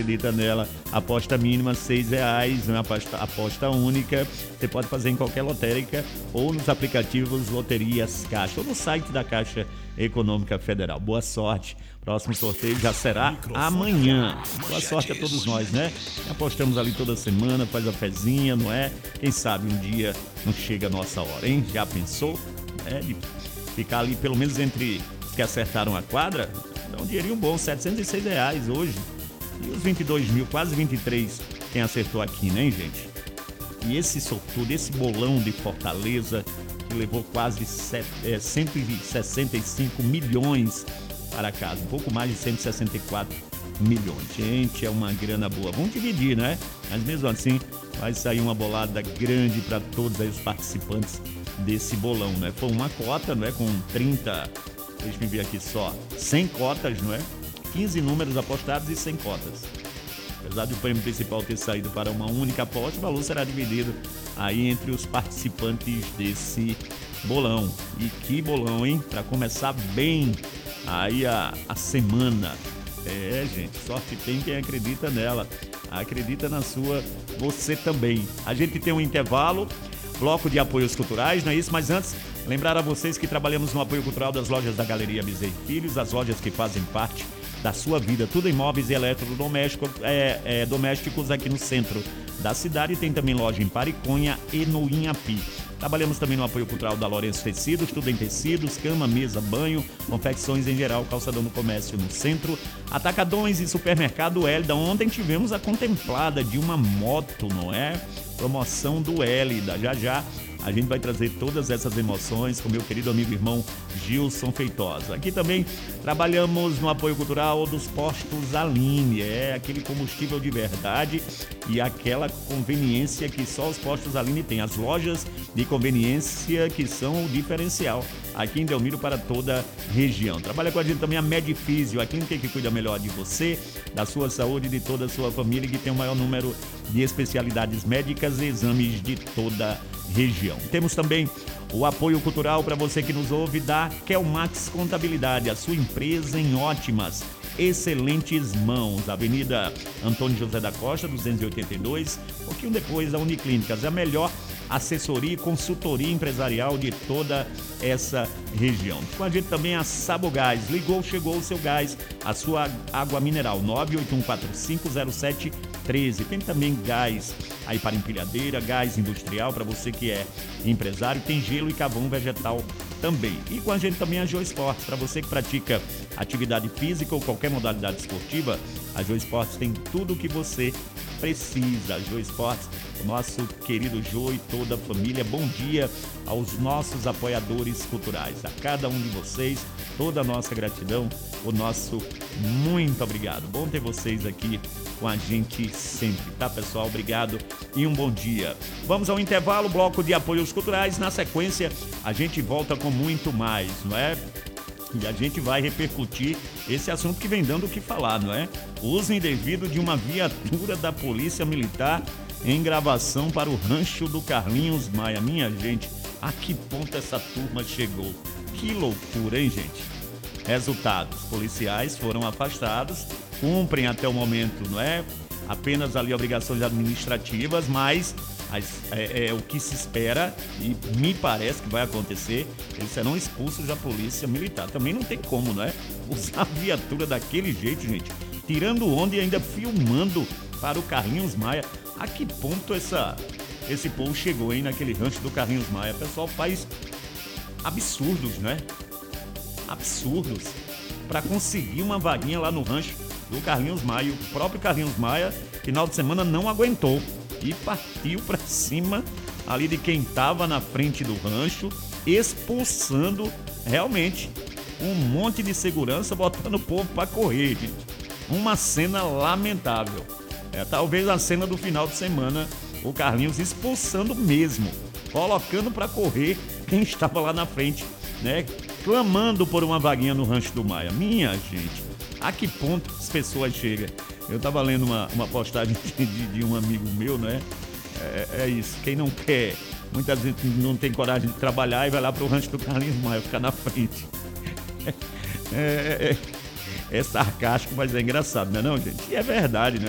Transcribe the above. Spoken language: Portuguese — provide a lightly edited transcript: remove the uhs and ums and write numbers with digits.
acredita nela. Aposta mínima R$6, uma aposta única. Você pode fazer em qualquer lotérica ou nos aplicativos Loterias Caixa ou no site da Caixa Econômica Federal. Boa sorte. Próximo sorteio já será amanhã. Boa sorte a todos nós, né? Apostamos ali toda semana, faz a fezinha, não é? Quem sabe um dia não chega a nossa hora, hein? Já pensou? De ficar ali pelo menos entre os que acertaram a quadra? Dá um dinheirinho bom, R$706 hoje. E os 22 mil, quase 23, quem acertou aqui, né, gente? E esse sortudo, esse bolão de Fortaleza, que levou quase 165 milhões para casa, um pouco mais de 164 milhões. Gente, é uma grana boa. Vamos dividir, né? Mas mesmo assim, vai sair uma bolada grande para todos aí os participantes desse bolão, né? Foi uma cota, não é? Com 30, deixa eu ver aqui só, 100 cotas, não é? 15 números apostados e 100 cotas. Apesar do prêmio principal ter saído para uma única aposta, o valor será dividido aí entre os participantes desse bolão. E que bolão, hein? Para começar bem aí a semana. Gente, sorte tem quem acredita nela. Acredita na sua, você também. A gente tem um intervalo, bloco de apoios culturais, não é isso? Mas antes, lembrar a vocês que trabalhamos no apoio cultural das lojas da Galeria Bezerra e Filhos, as lojas que fazem parte da sua vida, tudo em móveis e eletrodomésticos domésticos aqui no centro da cidade. Tem também loja em Pariconha e no Inhapi. Trabalhamos também no apoio cultural da Lourenço Tecidos, tudo em tecidos, cama, mesa, banho, confecções em geral, calçadão no comércio no centro, atacadões e supermercado Hélida. Ontem tivemos a contemplada de uma moto, não é? Promoção do Hélida. Já a gente vai trazer todas essas emoções com meu querido amigo e irmão Gilson Feitosa. Aqui também trabalhamos no apoio cultural dos postos Aline, aquele combustível de verdade e aquela conveniência que só os postos Aline têm. As lojas de conveniência que são o diferencial aqui em Delmiro para toda a região. Trabalha com a gente também a Medifísio, a clínica que cuida melhor de você, da sua saúde e de toda a sua família, que tem o maior número de especialidades médicas e exames de toda a região. Temos também o apoio cultural para você que nos ouve da Kelmax Contabilidade, a sua empresa em ótimas, excelentes mãos. Avenida Antônio José da Costa, 282, um pouquinho depois da Uniclínicas. É a melhor assessoria e consultoria empresarial de toda essa região. Com a gente também a Sabogás. Ligou, chegou o seu gás, a sua água mineral, 981450713. Tem também gás aí para empilhadeira, gás industrial para você que é empresário, tem gelo e carvão vegetal também. E com a gente também a Joe Esportes, para você que pratica atividade física ou qualquer modalidade esportiva, a Joe Esportes tem tudo o que você precisa. A Joe Esportes, o nosso querido Joe e toda a família, bom dia aos nossos apoiadores culturais, a cada um de vocês, toda a nossa gratidão, o nosso muito obrigado. Bom ter vocês aqui com a gente sempre, tá, pessoal? Obrigado e um bom dia. Vamos ao intervalo, bloco de apoios culturais. Na sequência, a gente volta com muito mais, não é? E a gente vai repercutir esse assunto que vem dando o que falar, não é? Uso indevido de uma viatura da Polícia Militar em gravação para o rancho do Carlinhos Maia. Minha gente, a que ponto essa turma chegou? Que loucura, hein, gente? Resultados, policiais foram afastados, cumprem até o momento, não é? Apenas ali obrigações administrativas, mas é o que se espera e me parece que vai acontecer, eles serão expulsos da Polícia Militar. Também não tem como, não é? Usar a viatura daquele jeito, gente, tirando onda e ainda filmando para o Carlinhos Maia. A que ponto esse povo chegou, hein, naquele rancho do Carlinhos Maia? O pessoal faz absurdos, né? Absurdos para conseguir uma vaguinha lá no rancho do Carlinhos Maia. E o próprio Carlinhos Maia, final de semana, não aguentou e partiu para cima ali de quem estava na frente do rancho, expulsando realmente um monte de segurança, botando o povo para correr, gente. Uma cena lamentável. Talvez a cena do final de semana, o Carlinhos expulsando mesmo, colocando para correr quem estava lá na frente, né? Clamando por uma vaguinha no rancho do Maia. Minha gente, a que ponto as pessoas chegam? Eu estava lendo uma postagem de um amigo meu, né? É isso, quem não quer, muitas vezes não tem coragem de trabalhar e vai lá para o rancho do Carlinhos Maia, ficar na frente. É sarcástico, mas é engraçado, não é não, gente? E é verdade, né?